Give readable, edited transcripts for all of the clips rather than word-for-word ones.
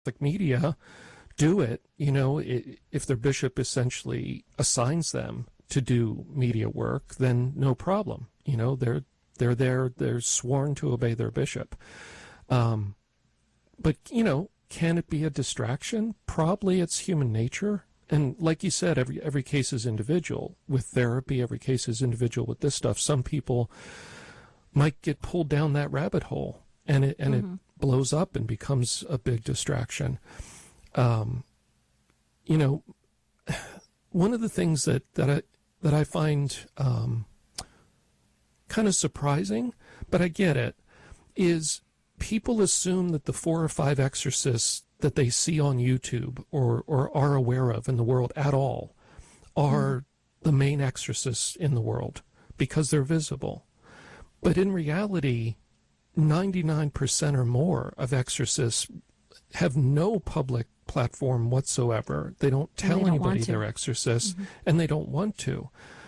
media do it, if their bishop essentially assigns them to do media work, then no problem. They're there, they're sworn to obey their bishop. But, can it be a distraction? Probably. It's human nature. And like you said, every case is individual. With therapy, every case is individual with this stuff. Some people might get pulled down that rabbit hole, and it blows up and becomes a big distraction. One of the things that I find kind of surprising, but I get it, is people assume that the 4 or 5 exorcists that they see on YouTube or are aware of in the world at all are the main exorcists in the world because they're visible. But in reality, 99% or more of exorcists have no public platform whatsoever. They don't tell anybody they're exorcists, and they don't want to.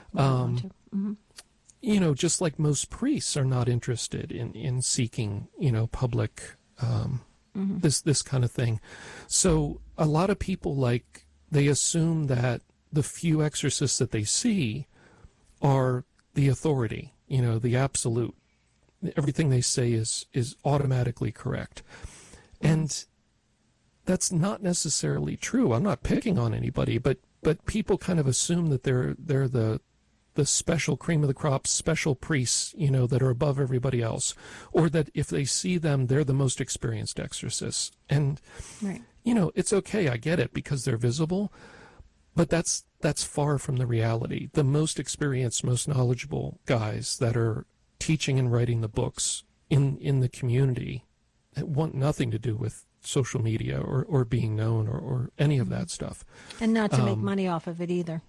Just like most priests are not interested in seeking, public this kind of thing. So a lot of people, they assume that the few exorcists that they see are the authority, the absolute. Everything they say is automatically correct. And that's not necessarily true. I'm not picking on anybody, but people kind of assume that they're the special cream of the crop, special priests, that are above everybody else, or that if they see them, they're the most experienced exorcists. And, it's okay. I get it because they're visible, but that's far from the reality. The most experienced, most knowledgeable guys that are teaching and writing the books in the community want nothing to do with social media or being known or any of that stuff. And not to make money off of it either.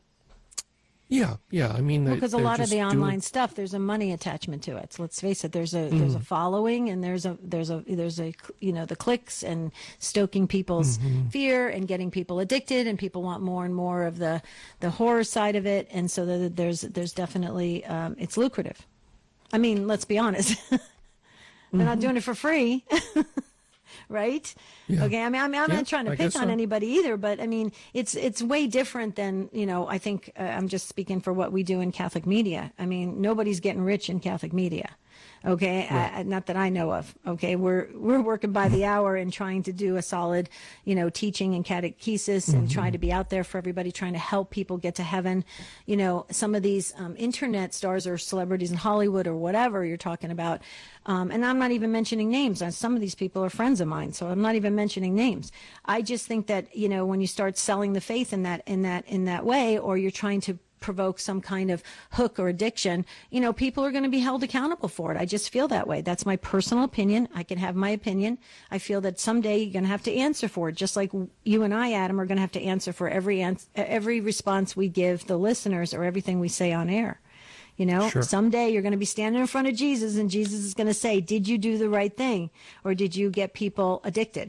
Yeah. I mean, because a lot of the online stuff, there's a money attachment to it. So let's face it, there's a following, and there's a the clicks and stoking people's fear and getting people addicted, and people want more and more of the horror side of it, and so there's definitely it's lucrative. I mean, let's be honest, they're not doing it for free. Right? Yeah. Okay. I mean, I'm not trying to pick on anybody either, but I mean, it's way different than, I think I'm just speaking for what we do in Catholic media. I mean, nobody's getting rich in Catholic media. Okay. Right. Not that I know of. Okay. We're working by the hour and trying to do a solid, teaching and catechesis and trying to be out there for everybody, trying to help people get to heaven. Some of these internet stars or celebrities in Hollywood or whatever you're talking about. And I'm not even mentioning names. Some of these people are friends of mine, so I'm not even mentioning names. I just think that, when you start selling the faith in that way, or you're trying to provoke some kind of hook or addiction, people are going to be held accountable for it. I just feel that way. That's my personal opinion. I can have my opinion. I feel that someday you're going to have to answer for it, just like you and I, Adam, are going to have to answer for every response we give the listeners or everything we say on air. Sure. Someday you're going to be standing in front of Jesus, and Jesus is going to say, did you do the right thing, or did you get people addicted?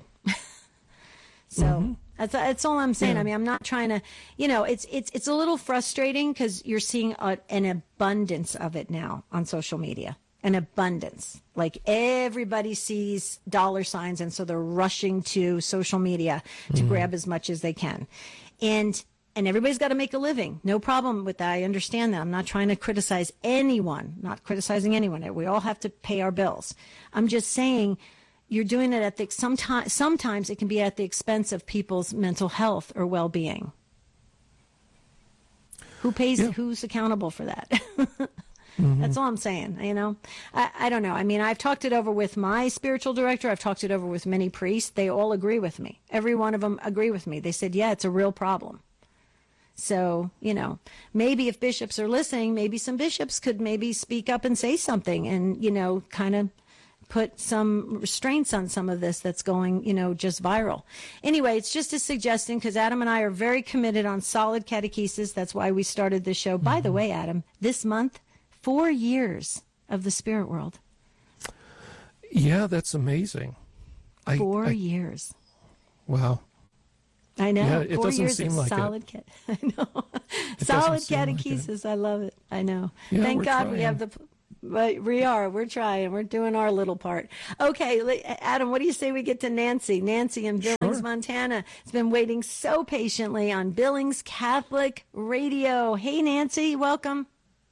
So that's all I'm saying. Yeah. I mean, I'm not trying to, it's a little frustrating because you're seeing an abundance of it now on social media. An abundance. Like everybody sees dollar signs, and so they're rushing to social media to grab as much as they can. And everybody's got to make a living. No problem with that. I understand that. I'm not trying to criticize anyone, not criticizing anyone. We all have to pay our bills. I'm just saying you're doing it sometimes it can be at the expense of people's mental health or well-being. Who pays, who's accountable for that? That's all I'm saying, I don't know. I mean, I've talked it over with my spiritual director. I've talked it over with many priests. They all agree with me. Every one of them agree with me. They said, yeah, it's a real problem. So, maybe if bishops are listening, maybe some bishops could maybe speak up and say something and, kind of put some restraints on some of this that's going, just viral. Anyway, it's just a suggestion because Adam and I are very committed on solid catechesis. That's why we started this show. By the way, Adam, this month, 4 years of the spirit world. Yeah, that's amazing. 4 years. Wow. I know. Yeah, it 4 doesn't years seem of like solid it. I know. Solid catechesis. I love it. I know. Yeah, Thank God trying. we have the But we're trying. We're doing our little part. Okay, Adam, what do you say we get to Nancy? Nancy in Billings, Montana, has been waiting so patiently on Billings Catholic Radio. Hey, Nancy, welcome.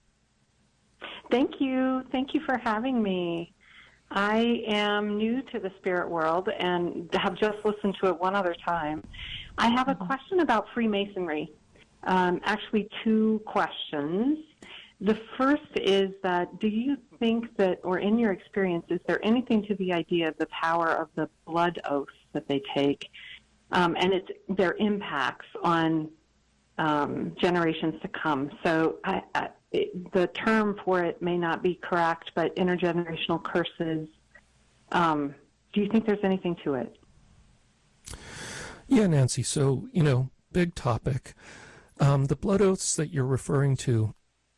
Thank you. Thank you for having me. I am new to the spirit world and have just listened to it one other time. I have a question about Freemasonry. Actually, two questions. The first is that do you think that, or in your experience, is there anything to the idea of the power of the blood oaths that they take and their impacts on generations to come? So the term for it may not be correct, but intergenerational curses. Do you think there's anything to it? Yeah, Nancy. So, big topic. The blood oaths that you're referring to,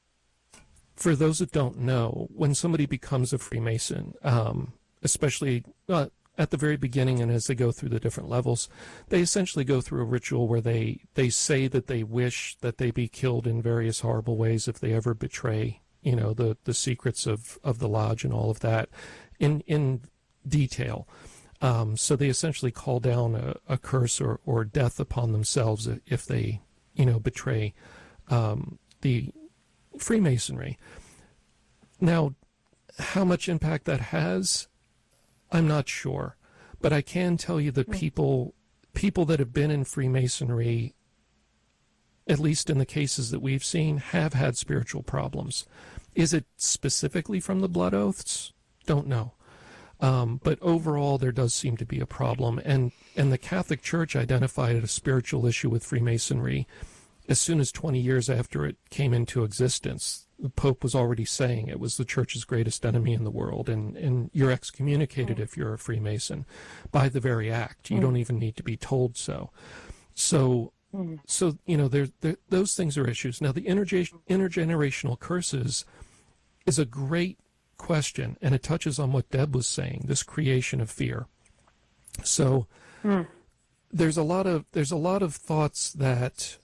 for those that don't know, when somebody becomes a Freemason, especially at the very beginning and as they go through the different levels, they essentially go through a ritual where they say that they wish that they be killed in various horrible ways if they ever betray, the secrets of the lodge and all of that in detail. So they essentially call down a curse or death upon themselves if they, betray the Freemasonry. Now, how much impact that has, I'm not sure, but I can tell you that people that have been in Freemasonry, at least in the cases that we've seen, have had spiritual problems. Is it specifically from the blood oaths? Don't know. But overall, there does seem to be a problem, and the Catholic Church identified a spiritual issue with Freemasonry as soon as 20 years after it came into existence. The Pope was already saying it was the Church's greatest enemy in the world, and you're excommunicated if you're a Freemason by the very act. You don't even need to be told so. So those things are issues. Now, the intergenerational curses is a great question, and it touches on what Deb was saying, this creation of fear. So there's a lot of thoughts that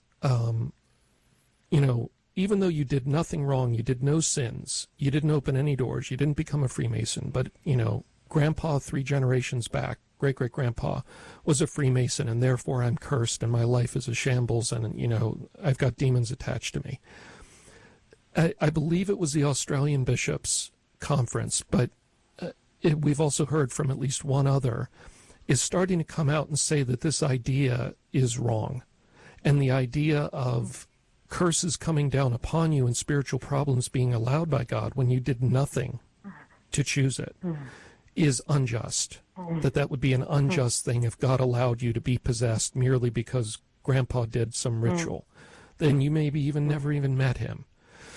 even though you did nothing wrong, you did no sins, you didn't open any doors, you didn't become a Freemason, but grandpa 3 generations back, great-great-grandpa, was a Freemason, and therefore I'm cursed and my life is a shambles, and I've got demons attached to me. I believe it was the Australian bishops conference, but we've also heard from at least one other, is starting to come out and say that this idea is wrong. And the idea of curses coming down upon you and spiritual problems being allowed by God when you did nothing to choose it is unjust. That would be an unjust thing if God allowed you to be possessed merely because grandpa did some ritual. Then you maybe even never even met him.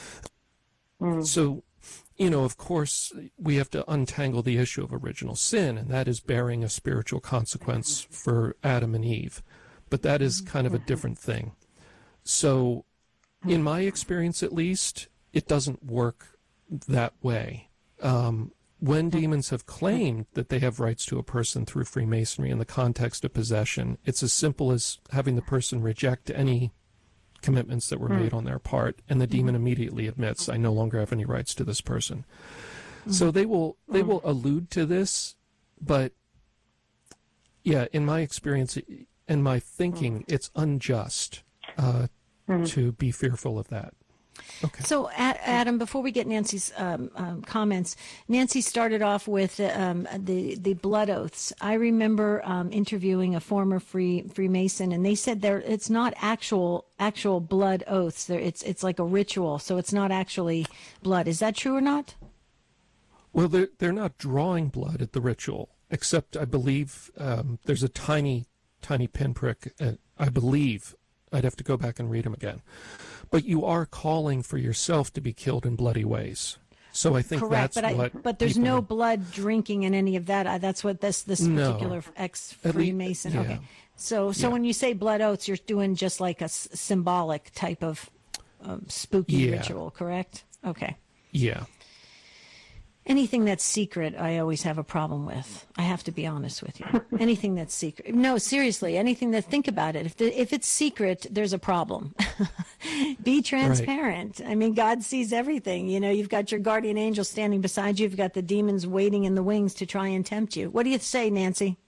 So, of course, we have to untangle the issue of original sin, and that is bearing a spiritual consequence for Adam and Eve. But that is kind of a different thing. So, in my experience at least, it doesn't work that way. When demons have claimed that they have rights to a person through Freemasonry in the context of possession, it's as simple as having the person reject any commitments that were made on their part, and the demon immediately admits, I no longer have any rights to this person. So they will allude to this, but yeah, in my experience and my thinking, it's unjust to be fearful of that. Okay. So, Adam, before we get Nancy's comments, Nancy started off with the blood oaths. I remember interviewing a former Freemason, and they said it's not actual blood oaths. It's like a ritual, so it's not actually blood. Is that true or not? Well, they're not drawing blood at the ritual, except I believe there's a tiny pinprick. I believe. I'd have to go back and read them again. But you are calling for yourself to be killed in bloody ways. So I think correct, that's but there's no blood drinking in any of that. That's what this particular ex-Freemason. Yeah. Okay. So when you say blood oaths, you're doing just like a symbolic type of spooky ritual, correct? Okay. Yeah. Anything that's secret, I always have a problem with. I have to be honest with you. Anything that's secret. No, seriously, anything that, think about it. If it's secret, there's a problem. Be transparent. Right. I mean, God sees everything. You know, you've got your guardian angel standing beside you. You've got the demons waiting in the wings to try and tempt you. What do you say, Nancy?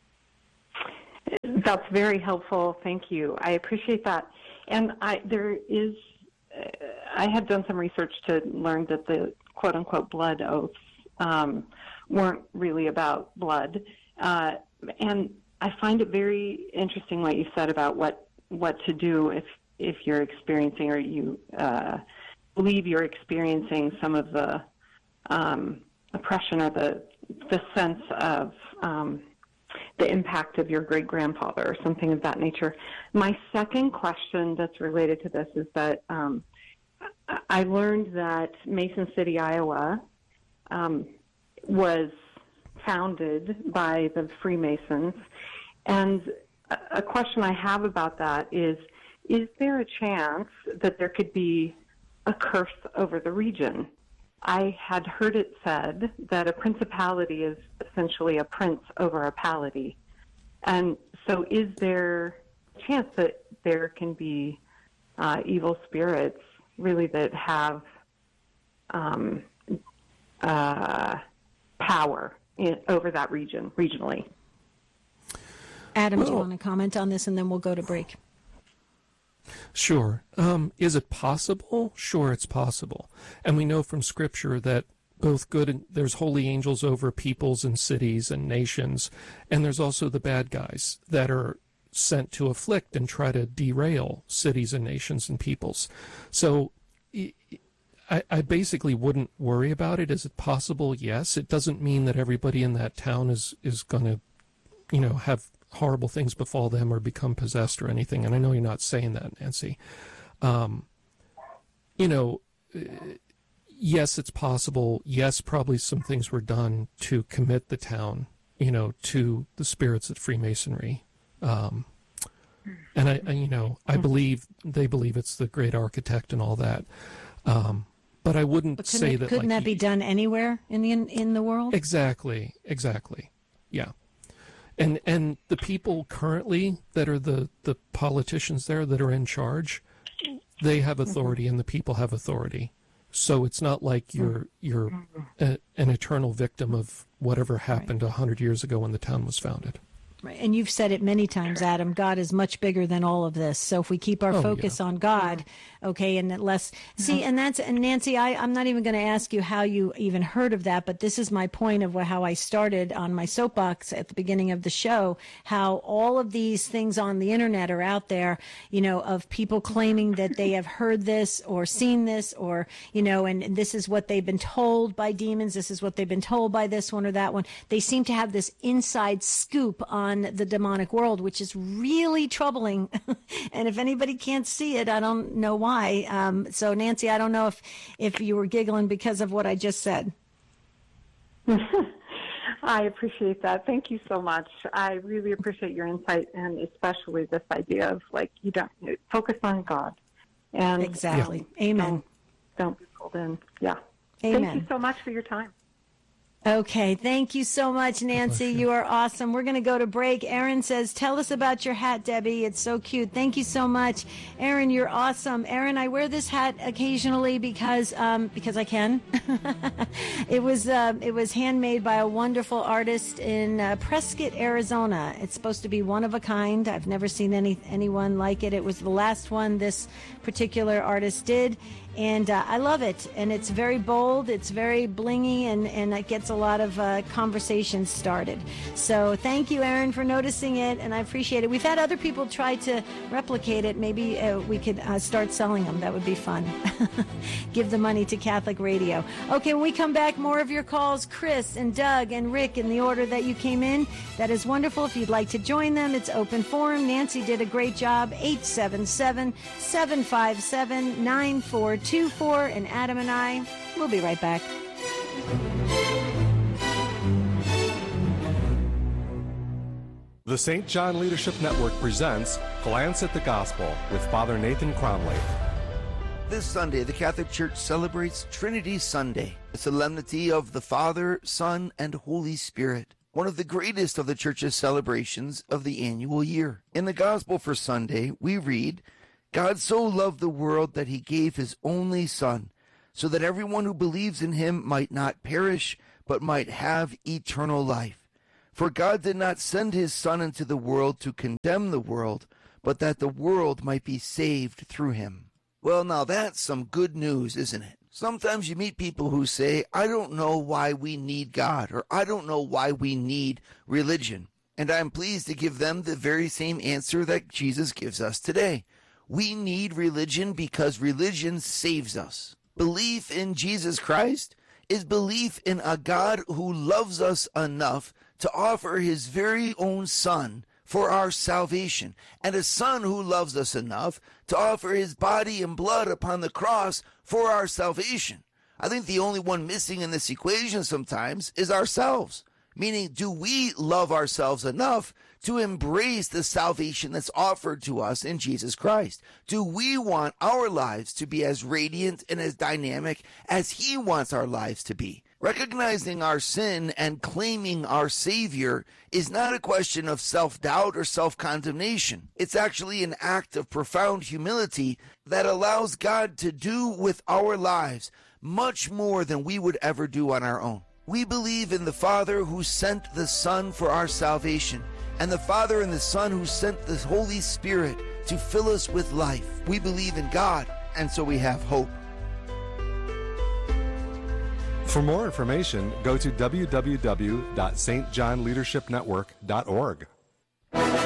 That's very helpful. Thank you. I appreciate that. And I had done some research to learn that the quote-unquote blood oaths weren't really about blood. And I find it very interesting what you said about what to do if you're experiencing or you believe you're experiencing some of the oppression or the sense of the impact of your great-grandfather or something of that nature. My second question that's related to this is that I learned that Mason City, Iowa, was founded by the Freemasons. And a question I have about that is there a chance that there could be a curse over the region? I had heard it said that a principality is essentially a prince over a pality. And so is there a chance that there can be evil spirits really that have power over that region, regionally? Adam, do you want to comment on this, and then we'll go to break? Sure. Is it possible? Sure, it's possible. And we know from Scripture that both good and there's holy angels over peoples and cities and nations, and there's also the bad guys that are sent to afflict and try to derail cities and nations and peoples. So I basically wouldn't worry about it. Is it possible? Yes. It doesn't mean that everybody in that town is going to, have horrible things befall them or become possessed or anything. And I know you're not saying that, Nancy. Yes, it's possible. Yes, probably some things were done to commit the town, to the spirits of Freemasonry. And I believe they believe it's the great architect and all that. But I wouldn't say that. Couldn't that be done anywhere in the world? Exactly. Yeah. And the people currently that are the politicians there that are in charge, they have authority and the people have authority. So it's not like you're an eternal victim of whatever happened 100 years ago when the town was founded. Right. And you've said it many times, Adam, God is much bigger than all of this. So if we keep our focus on God, and less, and Nancy, I'm not even going to ask you how you even heard of that, but this is my point of how I started on my soapbox at the beginning of the show, how all of these things on the internet are out there, of people claiming that they have heard this or seen this or, and this is what they've been told by demons. This is what they've been told by this one or that one. They seem to have this inside scoop on the demonic world, which is really troubling. And if anybody can't see it, I don't know why. So Nancy, I don't know if you were giggling because of what I just said. I appreciate that. Thank you so much. I really appreciate your insight, and especially this idea of you don't focus on God. And exactly. Amen. Don't be pulled in. Yeah. Amen. Thank you so much for your time. Okay, thank you so much, Nancy. You are awesome. We're going to go to break. Aaron says, tell us about your hat, Debbie. It's so cute. Thank you so much. Aaron, you're awesome. Aaron, I wear this hat occasionally because I can. It was handmade by a wonderful artist in Prescott, Arizona. It's supposed to be one of a kind. I've never seen anyone like it. It was the last one this particular artist did. And I love it. And it's very bold. It's very blingy, and it gets a lot of conversations started. So thank you, Aaron, for noticing it, and I appreciate it. We've had other people try to replicate it. Maybe we could start selling them. That would be fun. Give the money to Catholic Radio. Okay, when we come back, more of your calls. Chris and Doug and Rick in the order that you came in. That is wonderful. If you'd like to join them, it's open forum. Nancy did a great job. 877-757-9424. And Adam and I will be right back. The St. John Leadership Network presents Glance at the Gospel with Father Nathan Cromley. This Sunday, the Catholic Church celebrates Trinity Sunday, a solemnity of the Father, Son, and Holy Spirit, one of the greatest of the Church's celebrations of the annual year. In the Gospel for Sunday, we read, God so loved the world that he gave his only Son, so that everyone who believes in him might not perish, but might have eternal life. For God did not send his Son into the world to condemn the world, but that the world might be saved through him. Well, now that's some good news, isn't it? Sometimes you meet people who say, I don't know why we need God, or I don't know why we need religion. And I'm pleased to give them the very same answer that Jesus gives us today. We need religion because religion saves us. Belief in Jesus Christ is belief in a God who loves us enough to offer his very own Son for our salvation, and a Son who loves us enough to offer his body and blood upon the cross for our salvation. I think the only one missing in this equation sometimes is ourselves. Meaning, do we love ourselves enough to embrace the salvation that's offered to us in Jesus Christ? Do we want our lives to be as radiant and as dynamic as he wants our lives to be? Recognizing our sin and claiming our Savior is not a question of self-doubt or self-condemnation. It's actually an act of profound humility that allows God to do with our lives much more than we would ever do on our own. We believe in the Father who sent the Son for our salvation, and the Father and the Son who sent the Holy Spirit to fill us with life. We believe in God, and so we have hope. For more information, go to www.stjohnleadershipnetwork.org.